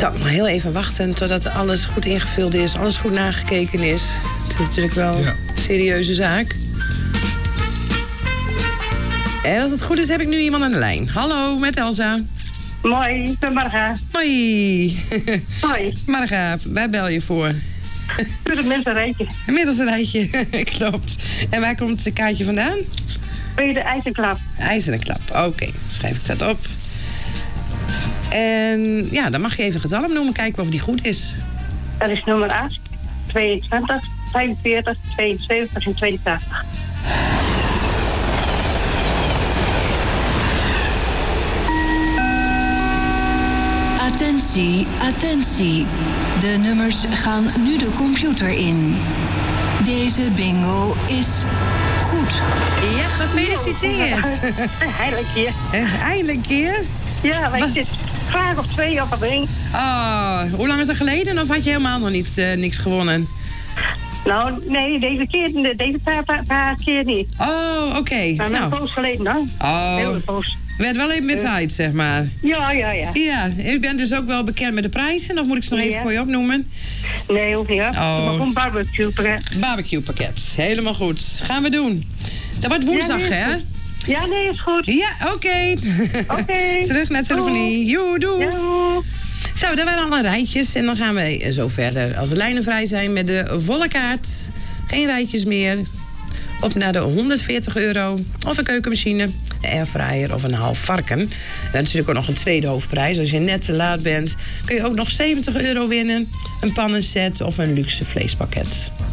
Zo, maar heel even wachten totdat alles goed ingevuld is. Alles goed nagekeken is. Het is natuurlijk wel een serieuze zaak. En als het goed is, heb ik nu iemand aan de lijn. Hallo, met Elsa. Mooi, ik ben Marga. Hoi. Hoi. Marga, waar bel je voor? Voor het middelrijtje. Een middelrijtje, klopt. En waar komt het kaartje vandaan? Bij de IJzerklap. IJzeren Klap, oké. Schrijf ik dat op. En ja, dan mag je even getallen noemen, kijken of die goed is. Dat is nummer 8, 22, 45, 72 en 82. Attentie, attentie. De nummers gaan nu de computer in. Deze bingo is goed. Ja, gefeliciteerd. Eindelijk keer. Eindelijk keer? Ja, maar ik zit vraag of 2 op een ring. Oh, hoe lang is dat geleden? Of had je helemaal nog niet niks gewonnen? Nou, nee, deze paar keer niet. Oh, oké. Maar een poos geleden dan. Oh, Heel een poos. werd wel even met tijd, zeg maar. Ja. Ja, u bent dus ook wel bekend met de prijzen? Of moet ik ze nog even voor je opnoemen? Nee, hoeft niet. Oh. Maar gewoon barbecue pakket. Barbecue pakket, helemaal goed. Gaan we doen. Dat wordt woensdag, hè? Ja, nee, is goed. Ja, oké. Terug naar telefonie. Joe, doe. Joe. Zo, daar waren alle rijtjes. En dan gaan we zo verder als de lijnen vrij zijn met de volle kaart. Geen rijtjes meer. Op naar de €140. Of een keukenmachine, een airfryer of een half varken. We hebben natuurlijk ook nog een tweede hoofdprijs. Als je net te laat bent, kun je ook nog €70 winnen. Een pannenset of een luxe vleespakket.